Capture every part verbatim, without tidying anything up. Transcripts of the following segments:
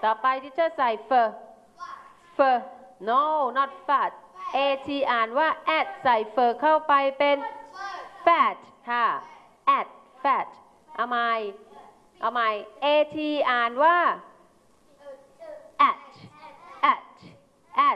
ต่อไปที่จะใส่เฟอร์เฟอร์ no not fat at อ่านว่า at ใส่เฟอร์เข้าไปเป็น fat ค่ะ at fat เอาใหม่เอาใหม่ at อ่านว่า at at at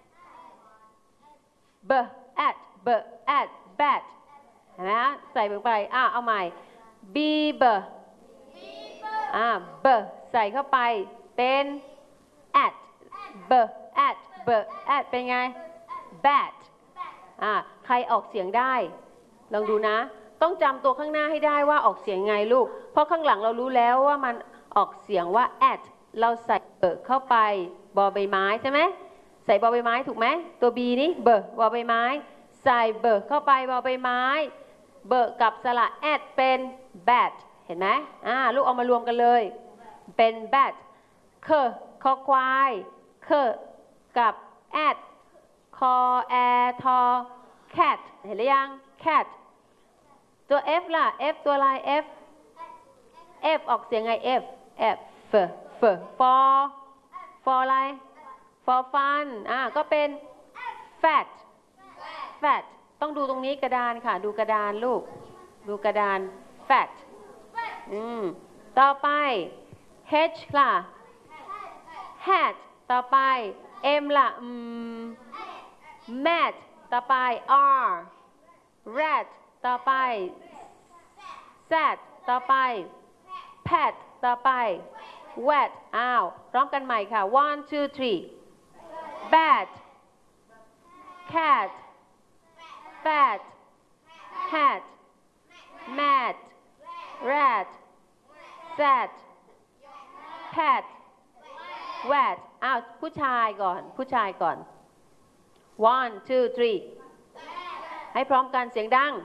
b at b at bat เห็นไหมฮะใส่ลงไปอ่ะเอาใหม่ b b อ่า b ใส่เข้าไปเป็น at b at b at เป็นไง bat อ่าใครออกเสียงได้ลองดูนะต้องจำตัวข้างหน้าให้ได้ว่าออกเสียงไงลูกเพราะข้างหลังเรารู้แล้วว่ามันออกเสียงว่า at เราใส่เบอร์เข้าไปบอใบไม้ใช่ไหมใส่บอใบไม้ถูกไหมตัว b นี่เบอร์บอใบไม้ใส่เบอร์เข้าไปบอใบไม้เบอร์กับสระ at เป็น bat เห็นไหมอ่าลูกเอามารวมกันเลยเป็น bat เคคอควายเคกับ at คอแอทอ cat เห็นหรือยัง cat ตัว f ล่ะ f ตัวอะไร f f ออกเสียงไง f f f f for for อะไร for fun อ่าก็เป็น fat fat ต้องดูตรงนี้กระดานค่ะดูกระดานลูกดูกระดาน fat อืมต่อไป h ล่ะ hat ต่อไป m ล่ะอืม mat ต่อไป r rat ต่อไป sat ต่อไป pet ต่อไป wet อ้าวร้องกันใหม่ค่ะ one two three bat cat fat hat mat rat sat pet wet อ้าวผู้ชายก่อนผู้ชายก่อน one two three ให้พร้อมกันเสียงดัง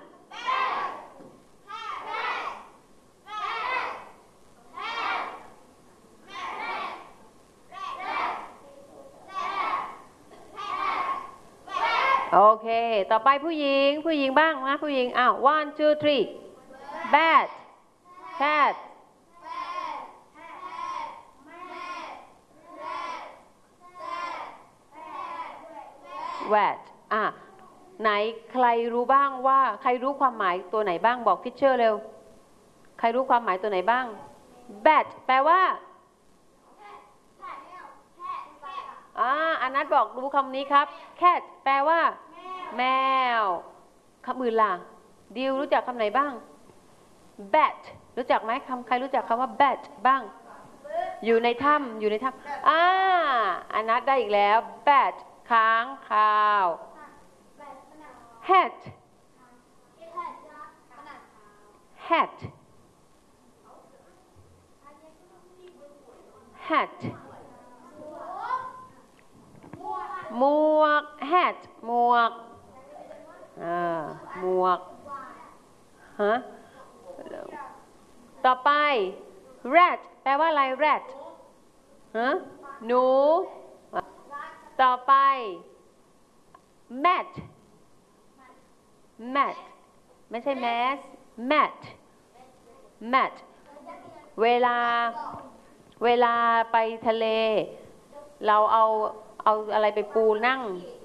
โอเคต่อไปผู้หญิงผู้หญิงบ้างนะผู้หญิงอ้าว one two three bat cat wet อ่ะไหนใครรู้บ้างว่าใครรู้ความหมายตัวไหนบ้างบอกทิชเชอร์เร็วใครรู้ความหมายตัวไหนบ้าง bat แปลว่าอ่าอันนัทบอกรู้คำนี้ครับ cat แปลว่าแมวคำอื่นล่ะดิวรู้จักคำไหนบ้าง bat รู้จักไหมคำใครรู้จักคำว่า bat บ้างอยู่ในถ้ำอยู่ในถ้ำอ่าอันนัทได้อีกแล้ว bat ค้างคาว hat hat hat หมวก hat หมวกอ่าหมวกฮะต่อไป rat แปลว่าอะไร rat ฮะหนูต่อไป mat mat ไม่ใช่ mass mat mat เวลาเวลาไปทะเลเราเอาเอาอะไรไปปูนั่ง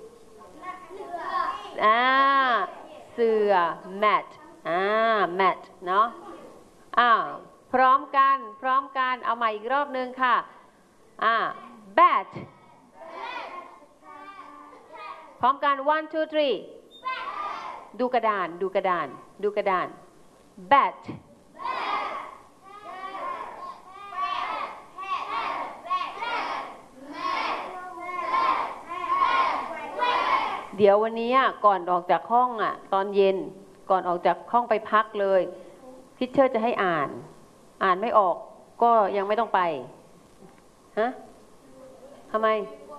อ่าเสื่อ mat อ่า mat เนาะอ่าพร้อมกันพร้อมกันเอาใหม่อีกรอบนึงค่ะอ่า bat พร้อมกัน one two three ดูกระดานดูกระดานดูกระดาน bat เดี๋ยววันนี้ก่อนออกจากห้องอ่ะตอนเย็นก่อนออกจากห้องไปพักเลยทิชเชอร์จะให้อ่านอ่านไม่ออกก็ยังไม่ต้องไปฮะทำไม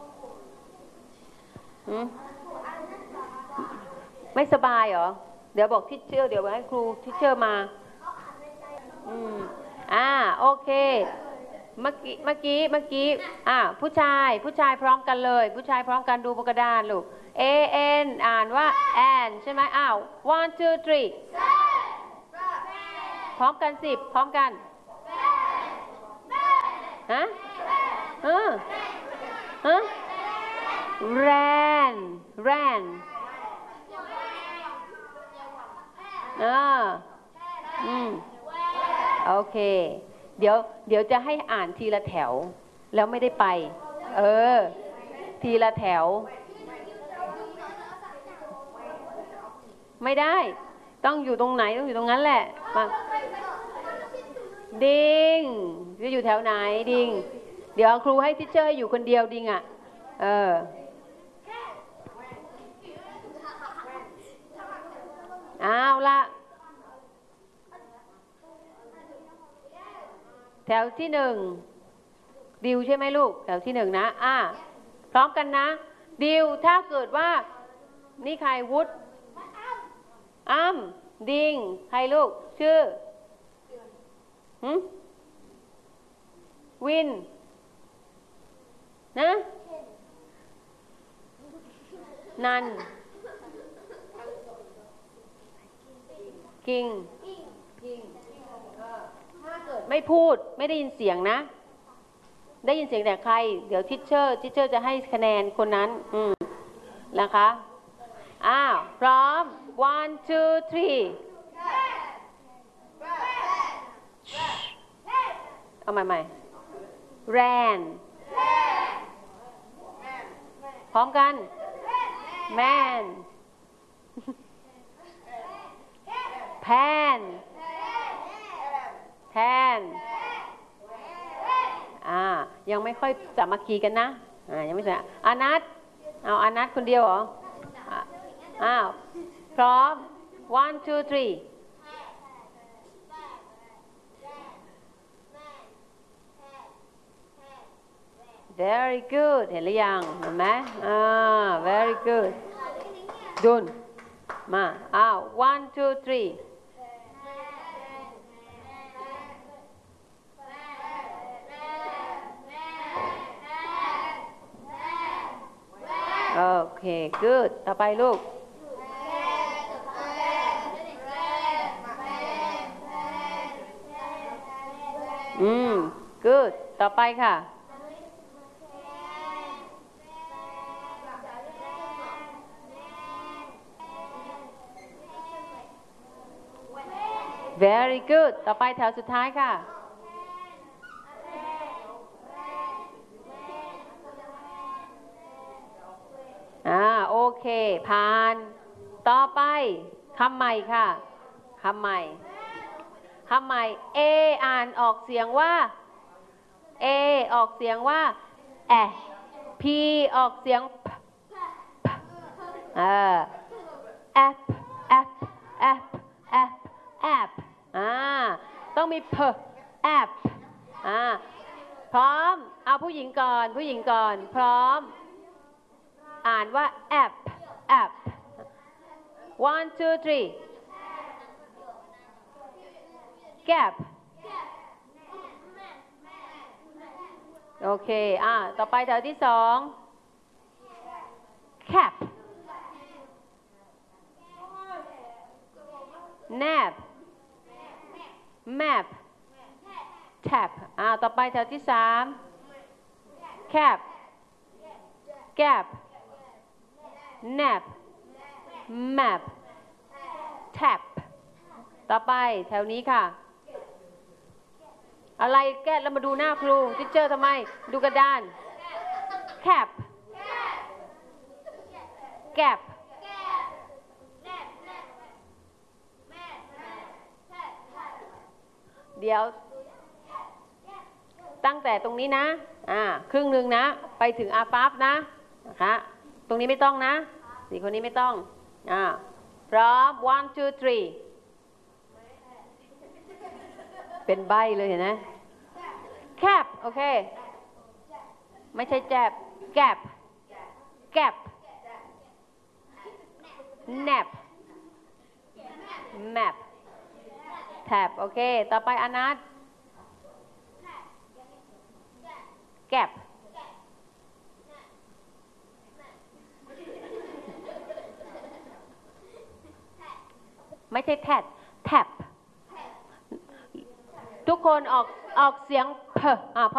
ไม่สบายเหรอเดี๋ยวบอกทิชเชอร์เดี๋ยวให้ครูทิชเชอร์มาอืมอ่าโอเคเมื่อกี้เมื่อกี้เมื่อกี้อ่าผู้ชายผู้ชายพร้อมกันเลยผู้ชายพร้อมกันดูบนกระดานลูก A N อ่านว่า N ใช่ไหมอ้าว one two three พร้อมกันสิบพร้อมกันฮะเออฮะ ran ran เอออืมโอเคเดี๋ยวเดี๋ยวจะให้อ่านทีละแถวแล้วไม่ได้ไปเออทีละแถวไม่ได้ต้องอยู่ตรงไหนต้องอยู่ตรงนั้นแหละมาดิงจะอยู่แถวไหนดิงเดี๋ยวครูให้ทิชเชอร์อยู่คนเดียวดิงอ่ะเออเอาละแถวที่หนึ่งดิวใช่ไหมลูกแถวที่หนึ่งนะอ่ะพร้อมกันนะดิวถ้าเกิดว่านี่ใครวุฒิอ้ำดิงใครลูกชื่อหืมวินนะนันกิงถ้าเกิดไม่พูดไม่ได้ยินเสียงนะได้ยินเสียงแต่ใครเดี๋ยวทิชเชอร์ทิชเชอร์จะให้คะแนนคนนั้นอืมนะคะอ้าวพร้อม one two three เอาใหม่ใหม่ ran พร้อมกัน man pan pan อ่ายังไม่ค่อยสามัคคีกันนะอ่ายังไม่ใช่อานัทเอาอานัทคนเดียวเหรออ้าวพร้อม one two three very good เห็นหรือยังเห็นไหมอ่า very good ดุนมาอ้าว one two threeโอเค good ต่อไปลูกอืม good ต่อไปค่ะ very good ต่อไปแถวสุดท้ายค่ะอ่าโอเคผ่านต่อไปคำใหม่ค่ะคำใหม่คำใหม่ A อ่านออกเสียงว่า A ออกเสียงว่าแอ P ออกเสียง P เออ F F F F F อ่าต้องมี P F อ่าพร้อมเอาผู้หญิงก่อนผู้หญิงก่อนพร้อมอ่านว่า F F one two three gap โอเคอ่าต่อไปแถวที่สอง cap nap map tap อ่าต่อไปแถวที่สาม cap gap nap map tap ต่อไปแถวนี้ค่ะอะไรแก้แล้วมาดูหน้าครูทิชเชอร์ทำไมดูกระดาน cap gap เดี๋ยวตั้งแต่ตรงนี้นะอ่าครึ่งหนึ่งนะไปถึงอาฟาฟนะนะคะตรงนี้ไม่ต้องนะสี่คนนี้ไม่ต้องอ่าพร้อม one two three เป็นใบเลยเห็นไหม cap โอเคไม่ใช่แจบ gap gap nap map tap โอเคต่อไปอนัท gap ไม่ใช่ tap tap ทุกคนออกออกเสียง p อ่ะ